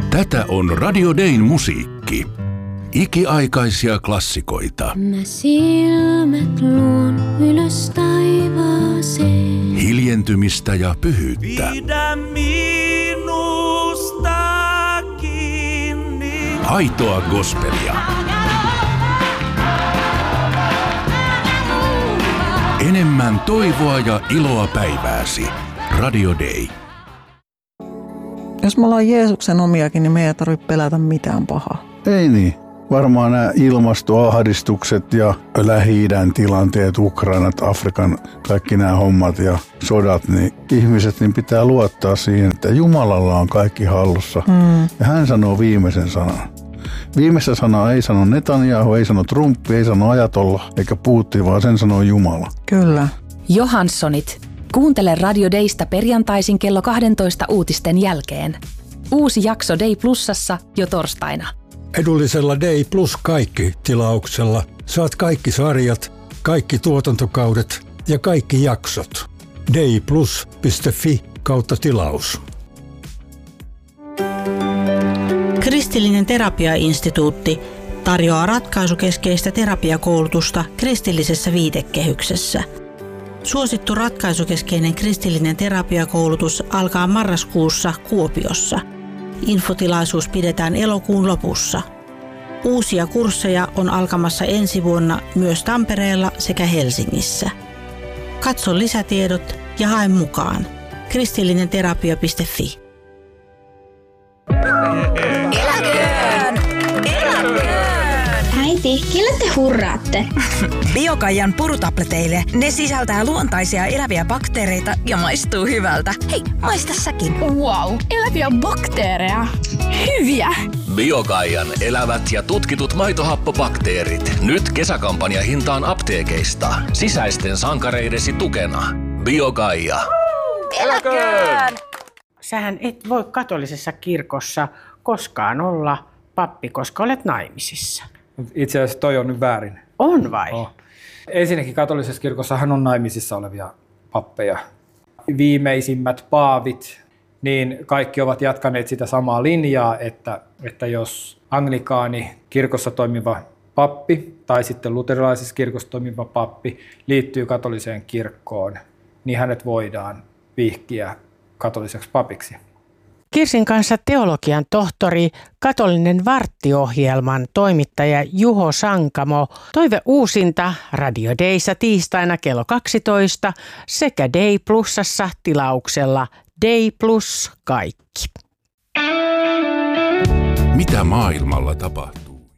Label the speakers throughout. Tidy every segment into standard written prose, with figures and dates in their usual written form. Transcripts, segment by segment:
Speaker 1: Tätä on Radio Dayn musiikki. Ikiaikaisia klassikoita.
Speaker 2: Mä silmät luon ylös taivaaseen.
Speaker 1: Hiljentymistä ja pyhyyttä.
Speaker 3: Pidä minusta kiinni.
Speaker 1: Aitoa gospelia. Enemmän toivoa ja iloa päivääsi. Radio Day.
Speaker 4: Jos me ollaan Jeesuksen omiakin, niin me ei tarvitse pelätä mitään pahaa.
Speaker 5: Ei niin. Varmaan nämä ilmastoahdistukset ja Lähi-idän tilanteet, Ukrainat, Afrikan, kaikki nämä hommat ja sodat, niin ihmiset niin pitää luottaa siihen, että Jumalalla on kaikki hallussa. Ja hän sanoo viimeisen sanan. Viimeistä sanaa ei sano Netanyahu, ei sano Trump, ei sano Ajatolla eikä Putin, vaan sen sanoo Jumala.
Speaker 4: Kyllä.
Speaker 6: Johanssonit. Kuuntele Radio Daysta perjantaisin kello 12 uutisten jälkeen. Uusi jakso Day Plusassa jo torstaina.
Speaker 7: Edullisella Day Plus kaikki -tilauksella saat kaikki sarjat, kaikki tuotantokaudet ja kaikki jaksot. dayplus.fi/tilaus.
Speaker 8: Kristillinen terapiainstituutti tarjoaa ratkaisukeskeistä terapiakoulutusta kristillisessä viitekehyksessä. Suosittu ratkaisukeskeinen kristillinen terapiakoulutus alkaa marraskuussa Kuopiossa. Infotilaisuus pidetään elokuun lopussa. Uusia kursseja on alkamassa ensi vuonna myös Tampereella sekä Helsingissä. Katso lisätiedot ja hae mukaan. kristillinenterapia.fi.
Speaker 9: Eläköön!
Speaker 10: Äiti, kelle te hurraatte?
Speaker 9: Biokaian purutableteille. Ne sisältää luontaisia eläviä bakteereita ja maistuu hyvältä. Hei, maista säkin.
Speaker 10: Wow, eläviä bakteereja. Hyviä!
Speaker 11: Biokaian elävät ja tutkitut maitohappobakteerit. Nyt kesäkampanja hintaan apteekeista. Sisäisten sankareidesi tukena. Biokaia.
Speaker 9: Eläköön!
Speaker 12: Sähän et voi katolisessa kirkossa koskaan olla pappi, koska olet naimisissa.
Speaker 13: Itse asiassa toi on nyt väärin.
Speaker 12: On vai?
Speaker 13: Oh. Ensinnäkin katolisessa kirkossahan on naimisissa olevia pappeja. Viimeisimmät paavit, niin kaikki ovat jatkaneet sitä samaa linjaa, että jos anglikaani kirkossa toimiva pappi tai sitten luterilaisessa kirkossa toimiva pappi liittyy katoliseen kirkkoon, niin hänet voidaan vihkiä katoliseksi papiksi.
Speaker 12: Kirsin kanssa teologian tohtori, katolinen varttiohjelman toimittaja Juho Sankamo, toive uusinta Radio Dayssa tiistaina kello 12 sekä Day Plusassa tilauksella Day Plus kaikki.
Speaker 1: Mitä maailmalla tapahtuu?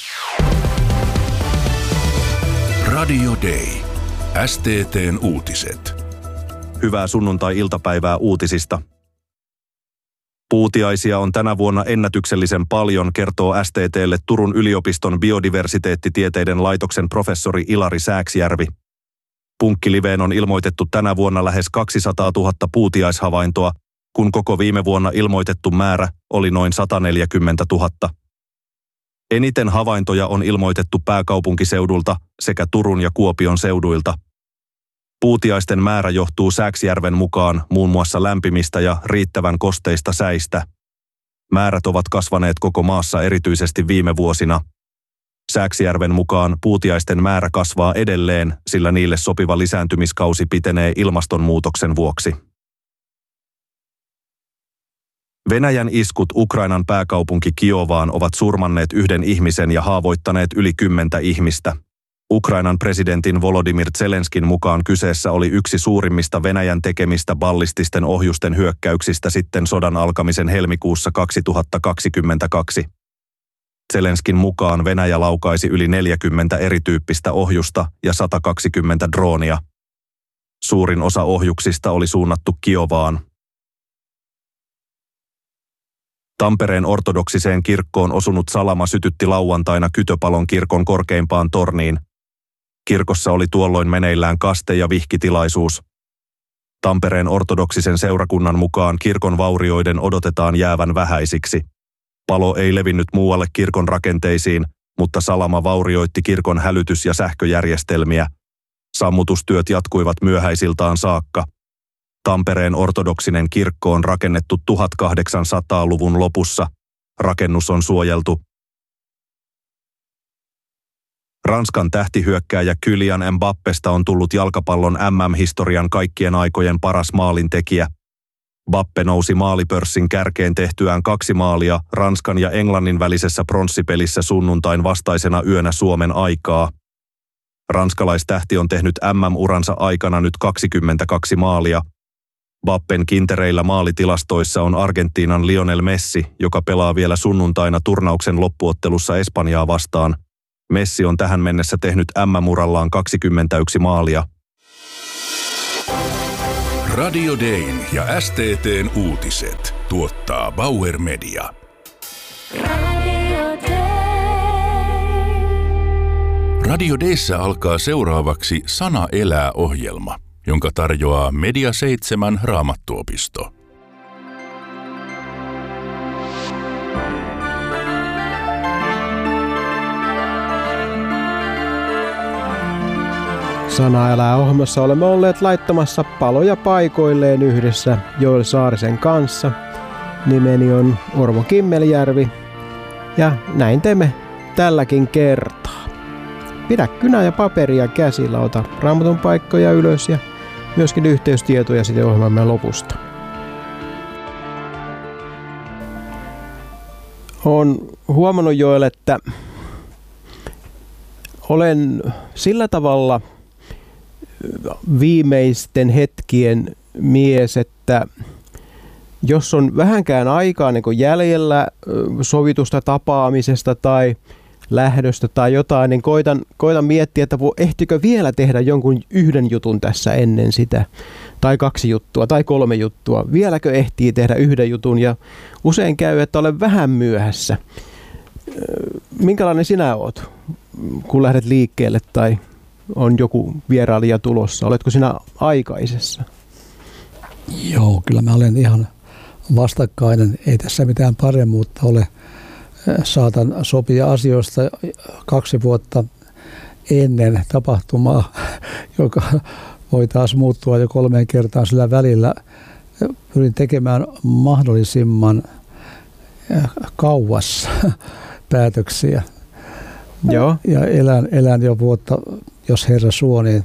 Speaker 1: Radio Day. STT:n uutiset.
Speaker 14: Hyvää sunnuntai-iltapäivää uutisista. Puutiaisia on tänä vuonna ennätyksellisen paljon, kertoo STT:lle Turun yliopiston biodiversiteettitieteiden laitoksen professori Ilari Sääksjärvi. Punkkiliveen on ilmoitettu tänä vuonna lähes 200 000 puutiaishavaintoa, kun koko viime vuonna ilmoitettu määrä oli noin 140 000. Eniten havaintoja on ilmoitettu pääkaupunkiseudulta sekä Turun ja Kuopion seuduilta. Puutiaisten määrä johtuu Sääksjärven mukaan muun muassa lämpimistä ja riittävän kosteista säistä. Määrät ovat kasvaneet koko maassa erityisesti viime vuosina. Sääksjärven mukaan puutiaisten määrä kasvaa edelleen, sillä niille sopiva lisääntymiskausi pitenee ilmastonmuutoksen vuoksi. Venäjän iskut Ukrainan pääkaupunki Kiovaan ovat surmanneet 1 ihmisen ja haavoittaneet yli 10 ihmistä. Ukrainan presidentin Volodymyr Zelenskin mukaan kyseessä oli yksi suurimmista Venäjän tekemistä ballististen ohjusten hyökkäyksistä sitten sodan alkamisen helmikuussa 2022. Zelenskin mukaan Venäjä laukaisi yli 40 erityyppistä ohjusta ja 120 droonia. Suurin osa ohjuksista oli suunnattu Kiovaan. Tampereen ortodoksiseen kirkkoon osunut salama sytytti lauantaina Kytöpalon kirkon korkeimpaan torniin. Kirkossa oli tuolloin meneillään kaste- ja vihkitilaisuus. Tampereen ortodoksisen seurakunnan mukaan kirkon vaurioiden odotetaan jäävän vähäisiksi. Palo ei levinnyt muualle kirkon rakenteisiin, mutta salama vaurioitti kirkon hälytys- ja sähköjärjestelmiä. Sammutustyöt jatkuivat myöhäisiltaan saakka. Tampereen ortodoksinen kirkko on rakennettu 1800-luvun lopussa Rakennus on suojeltu. Ranskan tähtihyökkääjä Kylian Mbappesta on tullut jalkapallon MM-historian kaikkien aikojen paras maalintekijä. Mbappe nousi maalipörssin kärkeen tehtyään 2 maalia Ranskan ja Englannin välisessä pronssipelissä sunnuntain vastaisena yönä Suomen aikaa. Ranskalaistähti on tehnyt MM-uransa aikana nyt 22 maalia. Mbappen kintereillä maalitilastoissa on Argentiinan Lionel Messi, joka pelaa vielä sunnuntaina turnauksen loppuottelussa Espanjaa vastaan. Messi on tähän mennessä tehnyt MM-urallaan 21 maalia.
Speaker 1: Radio Dayn ja STT:n uutiset tuottaa Bauer Media. Radio Dayssä alkaa seuraavaksi Sana elää -ohjelma, jonka tarjoaa Media 7 Raamattuopisto.
Speaker 3: Sana elää -ohjelmassa olemme olleet laittamassa paloja paikoilleen yhdessä Joel Saarisen kanssa. Nimeni on Orvo Kimmeljärvi ja näin teemme tälläkin kertaa. Pidä kynä ja paperia käsillä, ota Raamatun paikkoja ylös ja myöskin yhteystietoja sitten ohjelmamme lopusta. Olen huomannut Joel, että olen sillä tavalla viimeisten hetkien mies, että jos on vähänkään aikaa niin kuin jäljellä sovitusta tapaamisesta tai lähdöstä tai jotain, niin koitan miettiä, että ehtikö vielä tehdä jonkun yhden jutun tässä ennen sitä, tai 2 juttua tai 3 juttua. Vieläkö ehtii tehdä yhden jutun, ja usein käy, että olen vähän myöhässä. Minkälainen sinä oot, kun lähdet liikkeelle tai on joku vierailija tulossa? Oletko sinä aikaisessa?
Speaker 15: Joo, kyllä mä olen ihan vastakkainen. Ei tässä mitään paremmuutta ole. Saatan sopia asioista 2 vuotta ennen tapahtumaa, joka voi taas muuttua jo 3 kertaa sillä välillä. Pyrin tekemään mahdollisimman kauas päätöksiä.
Speaker 3: Joo.
Speaker 15: Ja elän jo vuotta, jos Herra suo, niin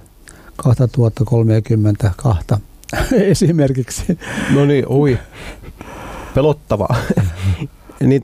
Speaker 15: 2032 esimerkiksi.
Speaker 3: No niin, pelottavaa. Niin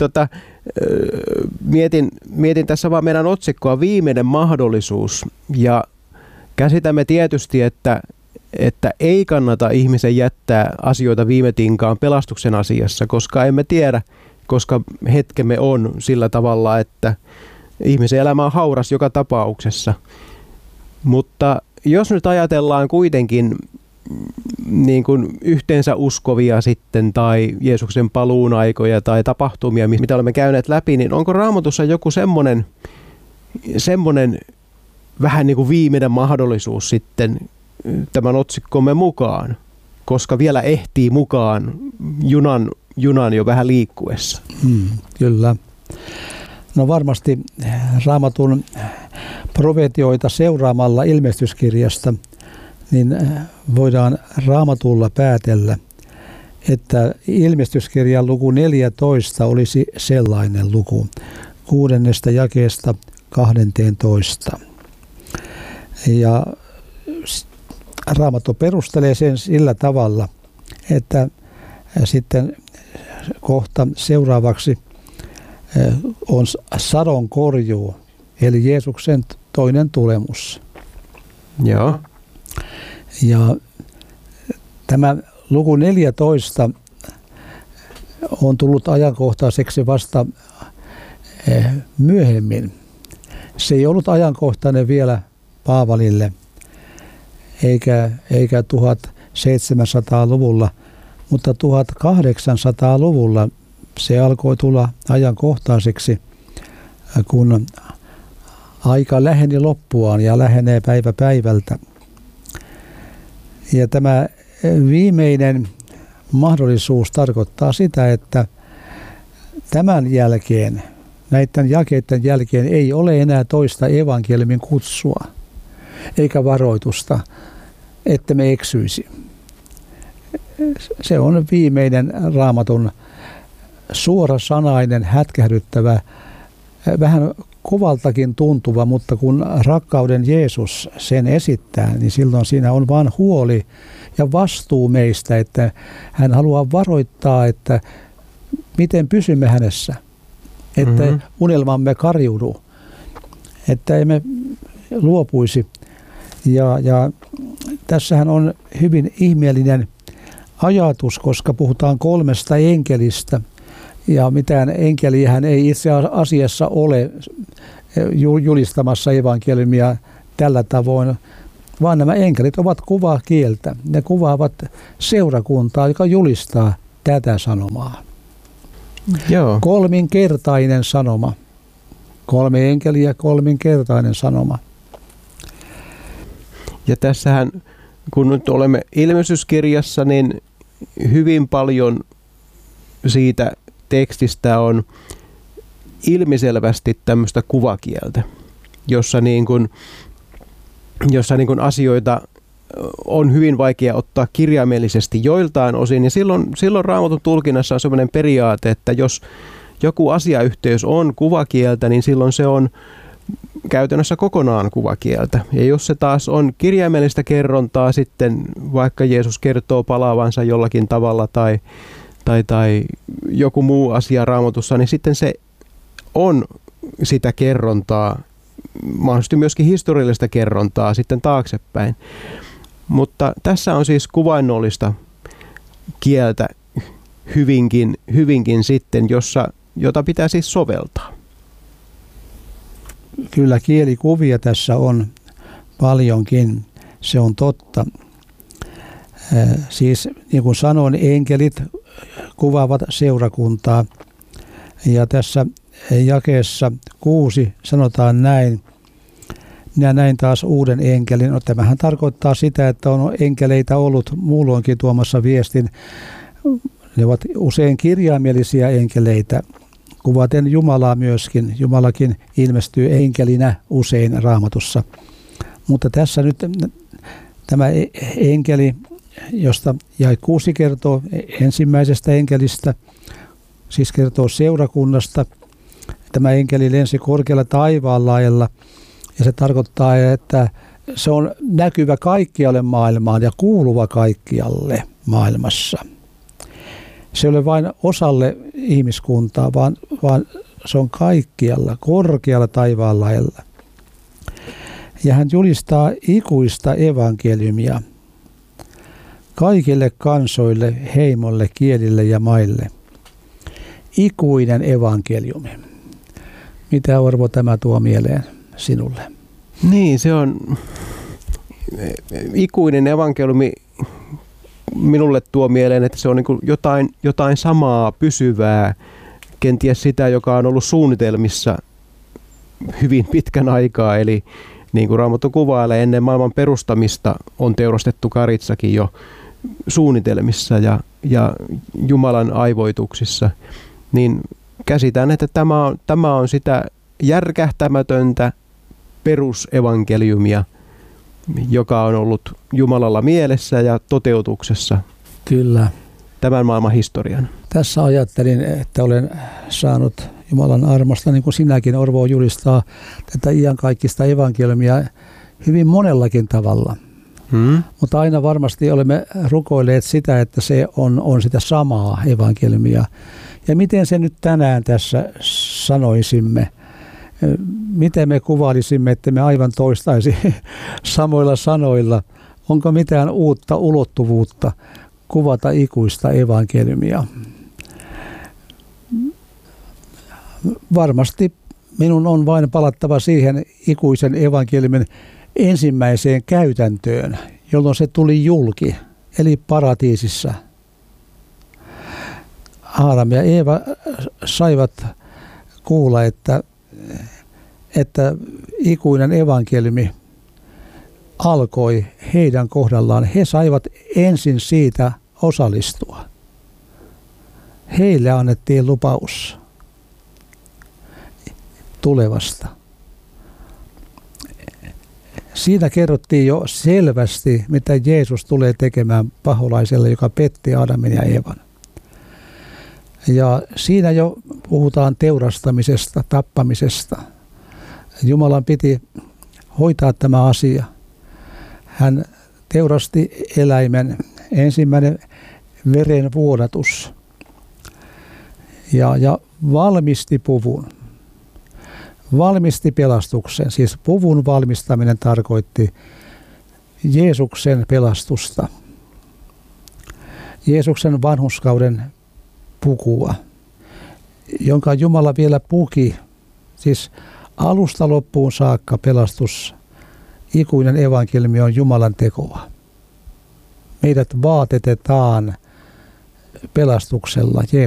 Speaker 3: mietin tässä vaan meidän otsikkoa viimeinen mahdollisuus, ja käsitämme tietysti, että ei kannata ihmisen jättää asioita viime tinkaan pelastuksen asiassa, koska emme tiedä, koska hetkemme on sillä tavalla, että ihmisen elämä on hauras joka tapauksessa. Mutta jos nyt ajatellaan kuitenkin niin kuin yhteensä uskovia sitten tai Jeesuksen paluun aikoja tai tapahtumia, mitä olemme käyneet läpi, niin onko Raamatussa joku semmoinen vähän niin kuin viimeinen mahdollisuus sitten tämän otsikkomme mukaan, koska vielä ehtii mukaan junan jo vähän liikkuessa?
Speaker 15: Kyllä. No varmasti Raamatun profetioita seuraamalla ilmestyskirjasta niin voidaan Raamatulla päätellä, että ilmestyskirjan luku 14 olisi sellainen luku 6. jakeesta 12. Ja Raamattu perustelee sen sillä tavalla, että sitten kohta seuraavaksi on sadon korjuu, eli Jeesuksen toinen tulemus.
Speaker 3: Joo.
Speaker 15: Ja tämä luku 14 on tullut ajankohtaiseksi vasta myöhemmin. Se ei ollut ajankohtainen vielä Paavalille, eikä 1700-luvulla, mutta 1800-luvulla se alkoi tulla ajankohtaiseksi, kun aika läheni loppuaan ja lähenee päivä päivältä. Ja tämä viimeinen mahdollisuus tarkoittaa sitä, että tämän jälkeen, näiden jakeiden jälkeen ei ole enää toista evankeliumin kutsua eikä varoitusta, että me eksyisi. Se on viimeinen Raamatun suorasanainen, hätkähdyttävä, vähän kovaltakin tuntuva, mutta kun rakkauden Jeesus sen esittää, niin silloin siinä on vain huoli ja vastuu meistä, että hän haluaa varoittaa, että miten pysymme hänessä, että unelmamme kariudu, että emme luopuisi. Ja tässähän on hyvin ihmeellinen ajatus, koska puhutaan 3 enkelistä, ja mitään enkeliähän ei itse asiassa ole julistamassa evankeliumia tällä tavoin, vaan nämä enkelit ovat kuvakieltä. Ne kuvaavat seurakuntaa, joka julistaa tätä sanomaa.
Speaker 3: Joo.
Speaker 15: 3-kertainen sanoma. 3 enkeliä, 3-kertainen sanoma.
Speaker 3: Ja tässähän, kun nyt olemme Ilmestyskirjassa, niin hyvin paljon siitä tekstistä on ilmiselvästi tämmöistä kuvakieltä, jossa asioita on hyvin vaikea ottaa kirjaimellisesti joiltain osin. Ja silloin Raamatun tulkinnassa on sellainen periaate, että jos joku asiayhteys on kuvakieltä, niin silloin se on käytännössä kokonaan kuvakieltä. Ja jos se taas on kirjaimellistä kerrontaa, sitten vaikka Jeesus kertoo palaavansa jollakin tavalla tai joku muu asia Raamatussa, niin sitten se on sitä kerrontaa, mahdollisesti myöskin historiallista kerrontaa sitten taaksepäin. Mutta tässä on siis kuvainnollista kieltä hyvinkin sitten, jota pitää siis soveltaa.
Speaker 15: Kyllä kielikuvia tässä on paljonkin, se on totta. Siis niin kuin sanoin, enkelit kuvaavat seurakuntaa. Ja tässä jakeessa 6 sanotaan näin. Minä näin taas uuden enkelin. No, tämähän tarkoittaa sitä, että on enkeleitä ollut muulloinkin tuomassa viestin. Ne ovat usein kirjaimellisia enkeleitä, kuvaten Jumalaa myöskin. Jumalakin ilmestyy enkelinä usein Raamatussa. Mutta tässä nyt tämä enkeli, josta jae 6 kertoo ensimmäisestä enkelistä, siis kertoo seurakunnasta. Tämä enkeli lensi korkealla taivaan laella, ja se tarkoittaa, että se on näkyvä kaikkialle maailmaan ja kuuluva kaikkialle maailmassa. Se ei ole vain osalle ihmiskuntaa, vaan se on kaikkialla, korkealla taivaan laella. Ja hän julistaa ikuista evankeliumia kaikille kansoille, heimolle, kielille ja maille. Ikuinen evankeliumi. Mitä, Orvo, tämä tuo mieleen sinulle?
Speaker 3: Niin, se on ikuinen evankeliumi. Minulle tuo mieleen, että se on niin kuin jotain samaa, pysyvää, kenties sitä, joka on ollut suunnitelmissa hyvin pitkän aikaa. Eli niin kuin Raamattu kuvailee, ennen maailman perustamista on teurastettu karitsakin jo suunnitelmissa ja Jumalan aivoituksissa. Niin käsitän, että tämä on sitä järkähtämätöntä perusevankeliumia, joka on ollut Jumalalla mielessä ja toteutuksessa.
Speaker 15: Kyllä.
Speaker 3: Tämän maailman historian.
Speaker 15: Tässä ajattelin, että olen saanut Jumalan armosta, niin kuin sinäkin, Orvo, julistaa tätä iankaikkista evankeliumia hyvin monellakin tavalla. Mutta aina varmasti olemme rukoilleet sitä, että se on sitä samaa evankeliumia. Ja miten se nyt tänään tässä sanoisimme? Miten me kuvailisimme, että me aivan toistaisi samoilla sanoilla? Onko mitään uutta ulottuvuutta kuvata ikuista evankeliumia? Varmasti minun on vain palattava siihen ikuisen evankeliumin ensimmäiseen käytäntöön, jolloin se tuli julki, eli paratiisissa. Aadam ja Eeva saivat kuulla, että ikuinen evankeliumi alkoi heidän kohdallaan. He saivat ensin siitä osallistua. Heille annettiin lupaus tulevasta. Siinä kerrottiin jo selvästi, mitä Jeesus tulee tekemään paholaiselle, joka petti Aadamin ja Eevan. Ja siinä jo puhutaan teurastamisesta, tappamisesta. Jumalan piti hoitaa tämä asia. Hän teurasti eläimen, ensimmäinen veren vuodatus, ja valmisti puvun. Valmisti pelastuksen. Siis puvun valmistaminen tarkoitti Jeesuksen pelastusta. Jeesuksen vanhurskauden pukua, jonka Jumala vielä puki, siis alusta loppuun saakka pelastus, ikuinen evankeliumi on Jumalan tekoa. Meidät vaatetetaan pelastuksella